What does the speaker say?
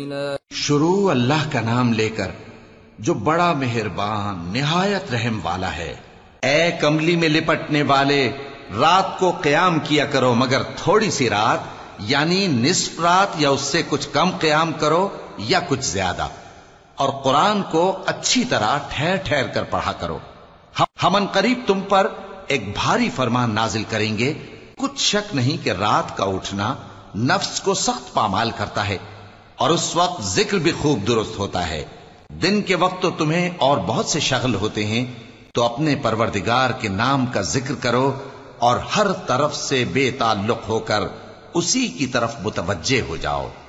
शुरू अल्लाह का नाम लेकर जो बड़ा मेहरबान निहायत रहम वाला है। ए कमली में लिपटने वाले, रात को क़याम किया करो मगर थोड़ी सी रात, यानी निस्फ रात या उससे कुछ कम क़याम करो या कुछ ज्यादा, और कुरान को अच्छी तरह ठहर ठहर कर पढ़ा करो। हम अनकरीब तुम पर एक भारी फरमान नाजिल करेंगे। कुछ शक नहीं कि रात का उठना नफ्स को सख्त पामाल करता है और उस वक्त जिक्र भी खूब दुरुस्त होता है। दिन के वक्त तो तुम्हें और बहुत से शगल होते हैं, तो अपने परवरदिगार के नाम का जिक्र करो और हर तरफ से बेताल्लुक होकर उसी की तरफ मुतवज्जे हो जाओ।